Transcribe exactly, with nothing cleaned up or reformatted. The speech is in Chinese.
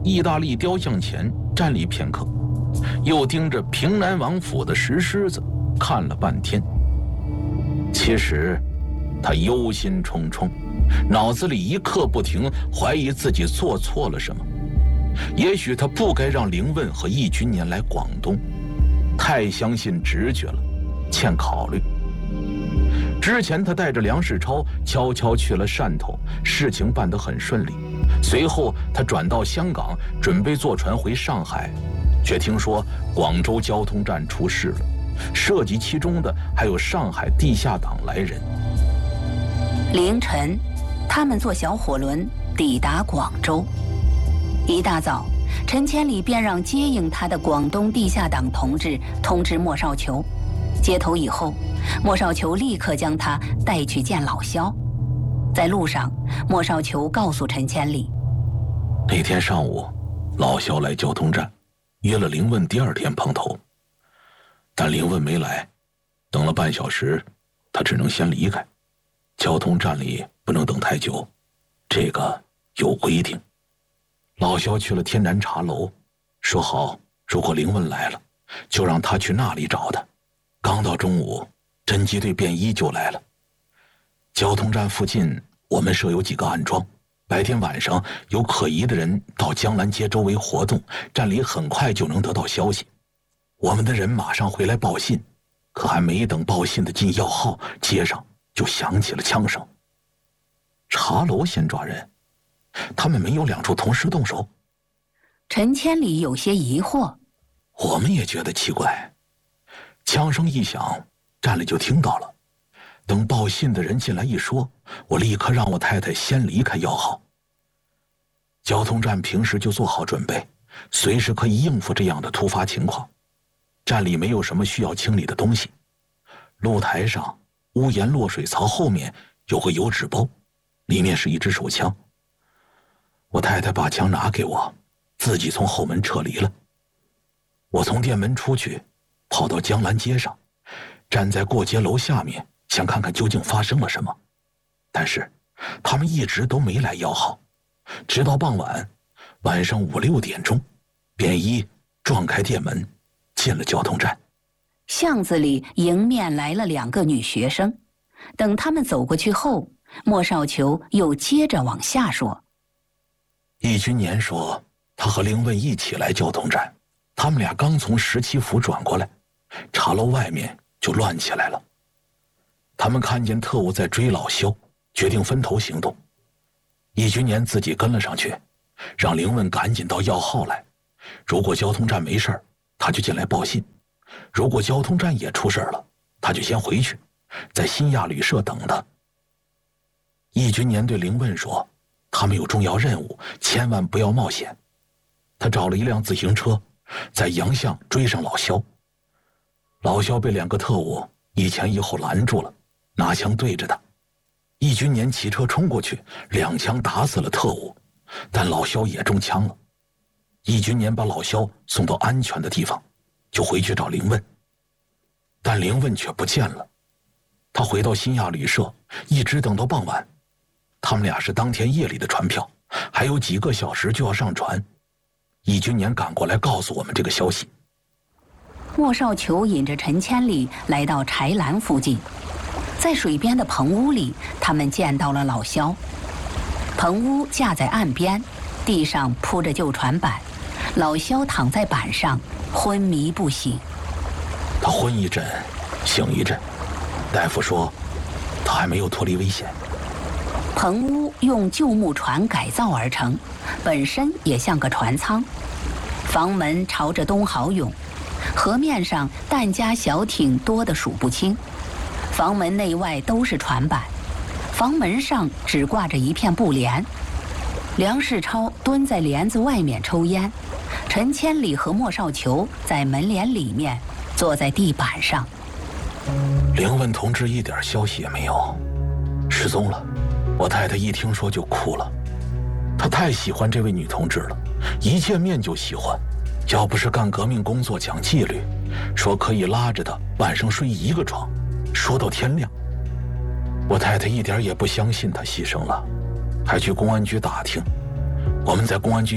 意大利雕像前站立片刻，又盯着平南王府的石狮子看了半天。其实他忧心忡忡，脑子里一刻不停怀疑自己做错了什么。也许他不该让凌问和易君年来广东，太相信直觉了，欠考虑。之前他带着梁世超悄悄去了汕头，事情办得很顺利。随后他转到香港，准备坐船回上海，却听说广州交通站出事了，涉及其中的还有上海地下党来人。 凌晨，他们坐小火轮抵达广州。一大早，陈千里便让接应他的广东地下党同志通知莫少球。接头以后，莫少球立刻将他带去见老萧。在路上，莫少球告诉陈千里， 那天上午老萧来交通站，约了凌问第二天碰头，但凌问没来，等了半小时，他只能先离开。交通站里不能等太久，这个有规定。老萧去了天然茶楼，说好如果凌问来了，就让他去那里找他。刚到中午，侦缉队便衣就来了。交通站附近我们设有几个暗桩，白天晚上有可疑的人到江南街周围活动，站里很快就能得到消息。我们的人马上回来报信，可还没等报信的进要号，街上就响起了枪声。茶楼先抓人，他们没有两处同时动手？ 陈千里有些疑惑。 我们也觉得奇怪。枪声一响，站里就听到了。等报信的人进来一说，我立刻让我太太先离开要号。交通站平时就做好准备，随时可以应付这样的突发情况。站里没有什么需要清理的东西。露台上屋檐落水槽后面有个油纸包，里面是一支手枪。我太太把枪拿给我，自己从后门撤离了。我从店门出去，跑到江南街上，站在过街楼下面，想看看究竟发生了什么。但是他们一直都没来要号，直到傍晚，晚上五六点钟，便衣撞开店门，进了交通站。 巷子里迎面来了两个女学生，等他们走过去后，莫少球又接着往下说。 易君年说他和凌问一起来交通站，他们俩刚从十七府转过来，茶楼外面就乱起来了。他们看见特务在追老萧，决定分头行动。易君年自己跟了上去，让凌问赶紧到要号来，如果交通站没事儿，他就进来报信；如果交通站也出事了，他就先回去，在新亚旅社等他。易君年对凌问说，他们有重要任务，千万不要冒险。他找了一辆自行车，在洋巷追上老萧。老萧被两个特务一前一后拦住了，拿枪对着他。易君年骑车冲过去，两枪打死了特务，但老萧也中枪了。易君年把老萧送到安全的地方，就回去找凌问，但凌问却不见了。他回到新亚旅社，一直等到傍晚。他们俩是当天夜里的船票，还有几个小时就要上船。易君年赶过来告诉我们这个消息。 莫少球引着陈千里来到柴栏附近，在水边的棚屋里，他们见到了老萧。棚屋架在岸边，地上铺着旧船板，老萧躺在板上，昏迷不醒。 他昏一阵，醒一阵，大夫说他还没有脱离危险。 棚屋用旧木船改造而成，本身也像个船舱。房门朝着东好涌，河面上弹夹小艇多得数不清。房门内外都是船板，房门上只挂着一片布帘。梁世超蹲在帘子外面抽烟，陈千里和莫少球在门帘里面坐在地板上。 凌问同志一点消息也没有，失踪了。我太太一听说就哭了，她太喜欢这位女同志了，一见面就喜欢。要不是干革命工作讲纪律，说可以拉着她晚上睡一个床，说到天亮。我太太一点也不相信她牺牲了，还去公安局打听。我们在公安局